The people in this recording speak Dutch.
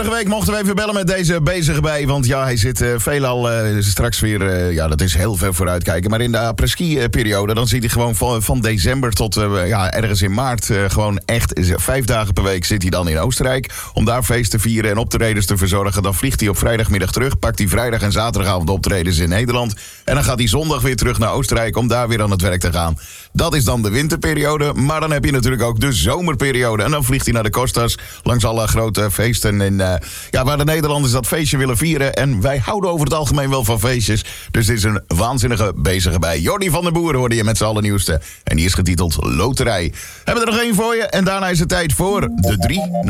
Vorige week mochten we even bellen met deze bezige bij. Want ja, hij zit veelal straks weer... dat is heel ver vooruitkijken. Maar in de après-ski-periode, dan zit hij gewoon van december tot ergens in maart... gewoon echt 5 dagen per week zit hij dan in Oostenrijk. Om daar feest te vieren en optredens te verzorgen. Dan vliegt hij op vrijdagmiddag terug. Pakt hij vrijdag en zaterdagavond optredens in Nederland. En dan gaat hij zondag weer terug naar Oostenrijk om daar weer aan het werk te gaan. Dat is dan de winterperiode. Maar dan heb je natuurlijk ook de zomerperiode. En dan vliegt hij naar de Costas langs alle grote feesten. En waar de Nederlanders dat feestje willen vieren. En wij houden over het algemeen wel van feestjes. Dus dit is een waanzinnige bezige bij. Jordi van der Boer hoorde je met z'n allernieuwste. En die is getiteld Loterij. Hebben we er nog één voor je. En daarna is het tijd voor de 3